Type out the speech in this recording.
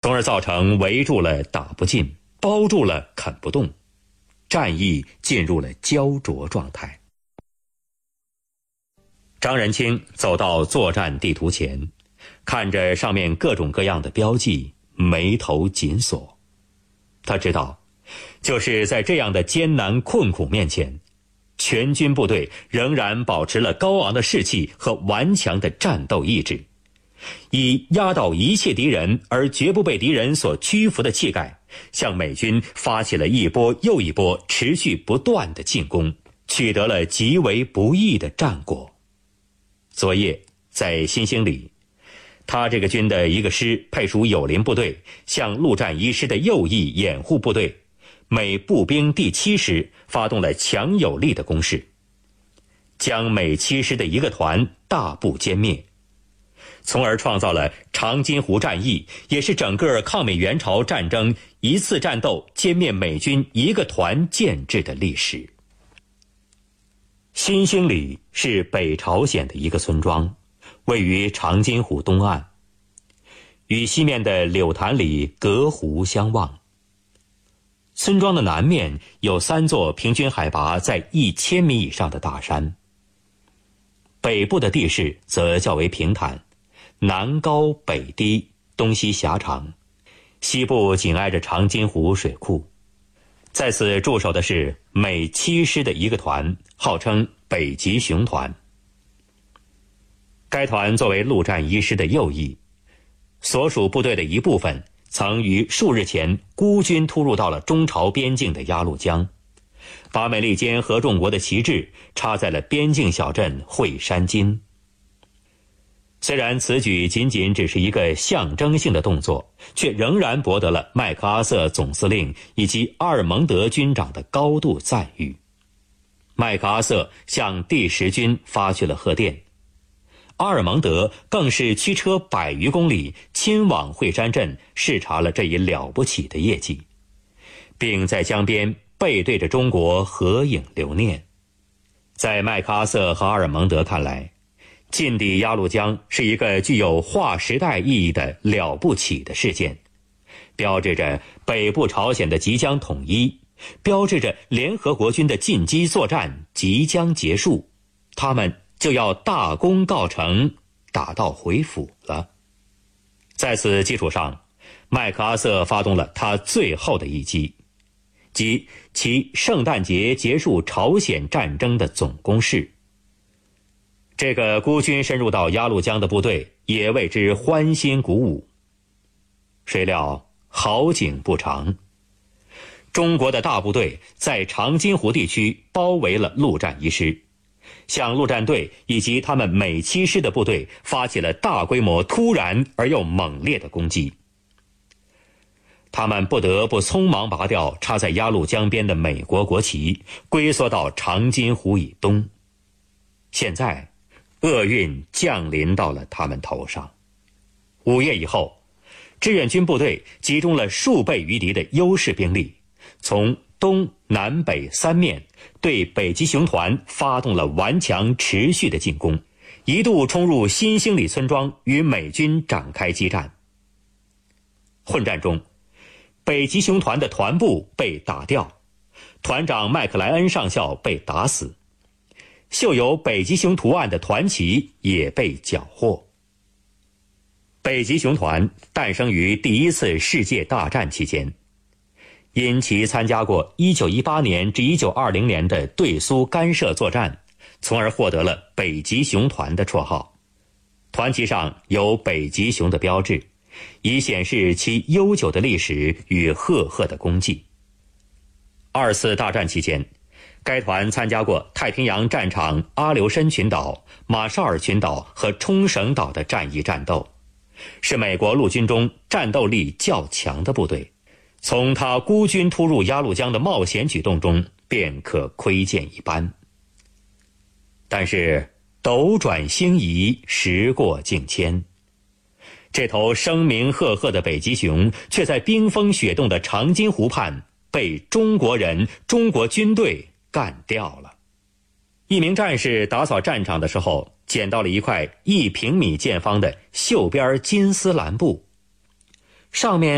从而造成围住了打不进，包住了啃不动，战役进入了焦灼状态。张仁清走到作战地图前，看着上面各种各样的标记，眉头紧锁。他知道，就是在这样的艰难困苦面前，全军部队仍然保持了高昂的士气和顽强的战斗意志，以压倒一切敌人而绝不被敌人所屈服的气概，向美军发起了一波又一波持续不断的进攻，取得了极为不易的战果。昨夜在新兴里，他这个军的一个师配属友邻部队，向陆战一师的右翼掩护部队美步兵第7师发动了强有力的攻势，将美7师的一个团大部歼灭，从而创造了长津湖战役，也是整个抗美援朝战争一次战斗歼灭美军一个团建制的历史。新兴里是北朝鲜的一个村庄，位于长津湖东岸，与西面的柳潭里隔湖相望。村庄的南面有3座平均海拔在1000米以上的大山，北部的地势则较为平坦，南高北低，东西狭长，西部紧挨着长津湖水库。在此驻守的是美7师的一个团，号称北极熊团。该团作为陆战一师的右翼，所属部队的一部分曾于数日前孤军突入到了中朝边境的鸭绿江，把美利坚合众国的旗帜插在了边境小镇惠山津。虽然此举仅仅只是一个象征性的动作，却仍然博得了麦克阿瑟总司令以及阿尔蒙德军长的高度赞誉。麦克阿瑟向第10军发去了贺电，阿尔蒙德更是驱车100余公里亲往惠山镇视察了这一了不起的业绩，并在江边背对着中国合影留念。在麦克阿瑟和阿尔蒙德看来，进抵鸭绿江是一个具有划时代意义的了不起的事件，标志着北部朝鲜的即将统一，标志着联合国军的进击作战即将结束，他们就要大功告成，打道回府了。在此基础上，麦克阿瑟发动了他最后的一击，即其圣诞节结束朝鲜战争的总攻势。这个孤军深入到鸭绿江的部队也为之欢欣鼓舞。谁料好景不长，中国的大部队在长津湖地区包围了陆战一师，向陆战队以及他们美7师的部队发起了大规模突然而又猛烈的攻击。他们不得不匆忙拔掉插在鸭绿江边的美国国旗，龟缩到长津湖以东。现在厄运降临到了他们头上。午夜以后，志愿军部队集中了数倍于敌的优势兵力，从东南北3面对北极熊团发动了顽强持续的进攻，一度冲入新兴里村庄，与美军展开激战。混战中，北极熊团的团部被打掉，团长麦克莱恩上校被打死，绣有北极熊图案的团旗也被缴获。北极熊团诞生于第1次世界大战期间，因其参加过1918年至1920年的对苏干涉作战，从而获得了北极熊团的绰号。团旗上有北极熊的标志，以显示其悠久的历史与赫赫的功绩。2次大战期间，该团参加过太平洋战场阿留申群岛、马绍尔群岛和冲绳岛的战役战斗，是美国陆军中战斗力较强的部队。从他孤军突入鸭绿江的冒险举动中便可窥见一斑。但是斗转星移，时过境迁，这头声名赫赫的北极熊却在冰封雪冻的长津湖畔被中国人、中国军队干掉了。一名战士打扫战场的时候，捡到了一块1平米见方的绣边金丝蓝布，上面